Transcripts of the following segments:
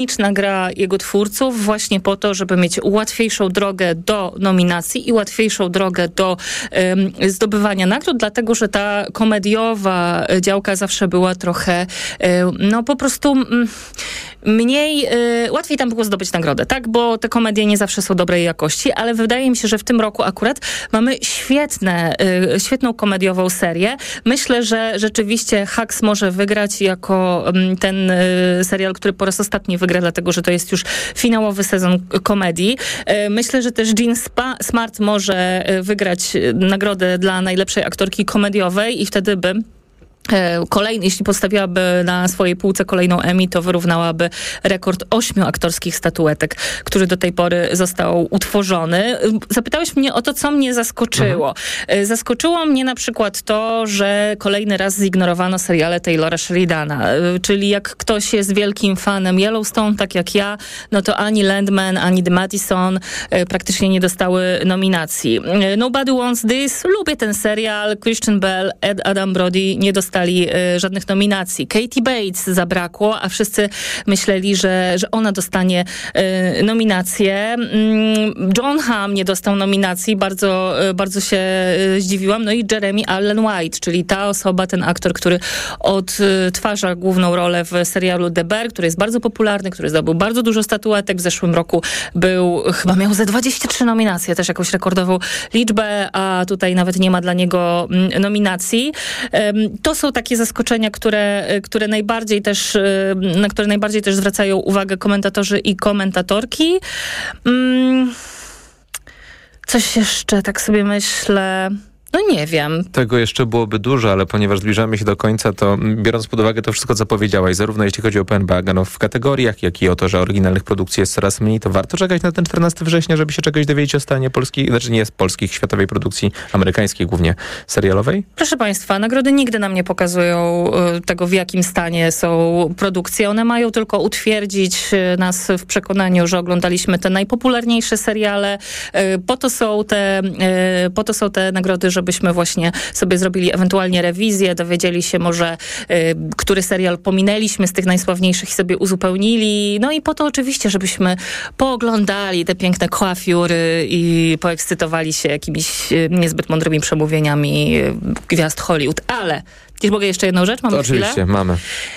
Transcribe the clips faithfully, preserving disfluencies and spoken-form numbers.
gra jego twórców właśnie po to, żeby mieć łatwiejszą drogę do nominacji i łatwiejszą drogę do um, zdobywania nagród, dlatego, że ta komediowa działka zawsze była trochę um, no po prostu um, mniej, y, łatwiej tam było zdobyć nagrodę, tak? Bo te komedie nie zawsze są dobrej jakości, ale wydaje mi się, że w tym roku akurat mamy świetne, y, świetną komediową serię. Myślę, że rzeczywiście Hacks może wygrać jako y, ten y, serial, który po raz ostatni wygra, dlatego, że to jest już finałowy sezon komedii. Y, myślę, że też Jean Spa- Smart może y, wygrać y, nagrodę dla najlepszej aktorki komediowej i wtedy by Kolejny, jeśli postawiłaby na swojej półce kolejną Emmy, to wyrównałaby rekord ośmiu aktorskich statuetek, który do tej pory został utworzony. Zapytałeś mnie o to, co mnie zaskoczyło. Mhm. Zaskoczyło mnie na przykład to, że kolejny raz zignorowano seriale Taylora Sheridana. Czyli jak ktoś jest wielkim fanem Yellowstone, tak jak ja, no to ani Landman, ani The Madison praktycznie nie dostały nominacji. Nobody Wants This. Lubię ten serial. Christian Bale, Ed Adam Brody nie dostali y, żadnych nominacji. Katie Bates zabrakło, a wszyscy myśleli, że, że ona dostanie y, nominację. Mm, John Hamm nie dostał nominacji. Bardzo, y, bardzo się y, zdziwiłam. No i Jeremy Allen White, czyli ta osoba, ten aktor, który odtwarza główną rolę w serialu The Bear, który jest bardzo popularny, który zdobył bardzo dużo statuetek. W zeszłym roku był, chyba miał ze dwadzieścia trzy nominacje, też jakąś rekordową liczbę, a tutaj nawet nie ma dla niego mm, nominacji. Um, to są takie zaskoczenia, które, które najbardziej też, na które najbardziej też zwracają uwagę komentatorzy i komentatorki. Um, coś jeszcze, tak sobie myślę... No nie wiem. Tego jeszcze byłoby dużo, ale ponieważ zbliżamy się do końca, to biorąc pod uwagę to wszystko, co powiedziałaś, zarówno jeśli chodzi o P N B A w kategoriach, jak i o to, że oryginalnych produkcji jest coraz mniej, to warto czekać na ten czternastego września, żeby się czegoś dowiedzieć o stanie polskiej, znaczy nie z polskich, światowej produkcji, amerykańskiej głównie, serialowej? Proszę Państwa, nagrody nigdy nam nie pokazują y, tego, w jakim stanie są produkcje. One mają tylko utwierdzić y, nas w przekonaniu, że oglądaliśmy te najpopularniejsze seriale. Y, po to są te, y, po to są te nagrody, że żebyśmy właśnie sobie zrobili ewentualnie rewizję, dowiedzieli się może, y, który serial pominęliśmy z tych najsławniejszych i sobie uzupełnili. No i po to oczywiście, żebyśmy pooglądali te piękne coiffury i poekscytowali się jakimiś y, niezbyt mądrymi przemówieniami y, gwiazd Hollywood. Ale, jeśli mogę jeszcze jedną rzecz? Mamy Oczywiście, chwilę? mamy.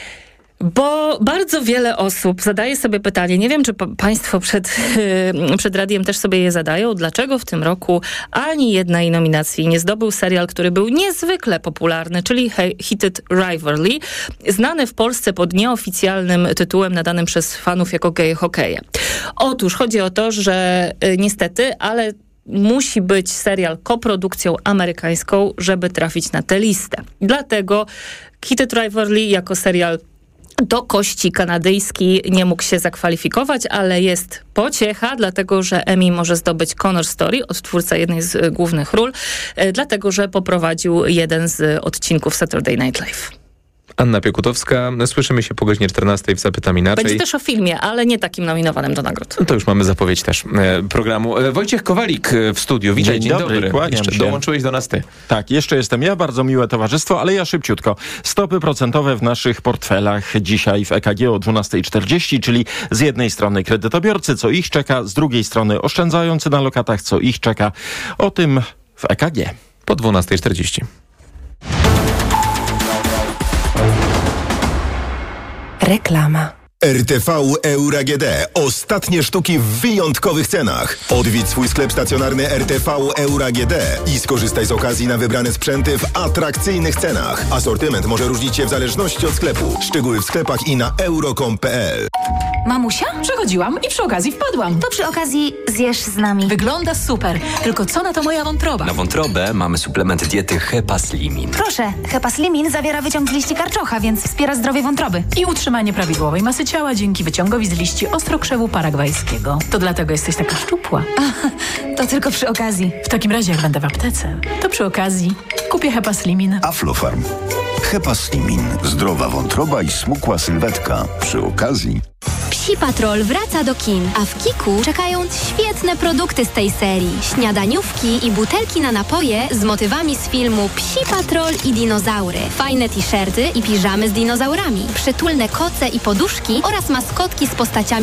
Bo bardzo wiele osób zadaje sobie pytanie, nie wiem, czy pa- państwo przed, yy, przed radiem też sobie je zadają, dlaczego w tym roku ani jednej nominacji nie zdobył serial, który był niezwykle popularny, czyli Heated Rivalry, znany w Polsce pod nieoficjalnym tytułem nadanym przez fanów jako geje hokeje. Otóż chodzi o to, że yy, niestety, ale musi być serial koprodukcją amerykańską, żeby trafić na tę listę. Dlatego Heated Rivalry jako serial do kości kanadyjski nie mógł się zakwalifikować, ale jest pociecha, dlatego że Emmy może zdobyć Connor Story, odtwórca jednej z głównych ról, dlatego że poprowadził jeden z odcinków Saturday Night Live. Anna Piekutowska. Słyszymy się po godzinie czternastej w Zapytam Inaczej. Będzie też o filmie, ale nie takim nominowanym do nagród. No to już mamy zapowiedź też e, programu. E, Wojciech Kowalik w studiu. Witaj, dzień, dzień dobry. dobry. Jeszcze się. dołączyłeś do nas ty. Tak, jeszcze jestem ja. Bardzo miłe towarzystwo, ale ja szybciutko. Stopy procentowe w naszych portfelach dzisiaj w E K G o dwunasta czterdzieści, czyli z jednej strony kredytobiorcy, co ich czeka, z drugiej strony oszczędzający na lokatach, co ich czeka. O tym w E K G. Po dwunasta czterdzieści. Reklama. R T V Euro A G D. Ostatnie sztuki w wyjątkowych cenach. Odwiedź swój sklep stacjonarny R T V Euro A G D i skorzystaj z okazji na wybrane sprzęty w atrakcyjnych cenach. Asortyment może różnić się w zależności od sklepu. Szczegóły w sklepach i na euro kropka com kropka p l. Mamusia? Przechodziłam i przy okazji wpadłam. To przy okazji zjesz z nami. Wygląda super. Tylko co na to moja wątroba? Na wątrobę mamy suplement diety Hepaslimin. Proszę, Hepaslimin zawiera wyciąg z liści karczocha, więc wspiera zdrowie wątroby. I utrzymanie prawidłowej masy ciała dzięki wyciągowi z liści ostrokrzewu paragwajskiego. To dlatego jesteś taka szczupła. A, to tylko przy okazji. W takim razie, jak będę w aptece, to przy okazji kupię Hepaslimin. Aflofarm. Hepaslimin. Zdrowa wątroba i smukła sylwetka. Przy okazji... Psi Patrol wraca do kin, a w Kiku czekają świetne produkty z tej serii. Śniadaniówki i butelki na napoje z motywami z filmu Psi Patrol i dinozaury. Fajne t-shirty i piżamy z dinozaurami. Przytulne koce i poduszki oraz maskotki z postaciami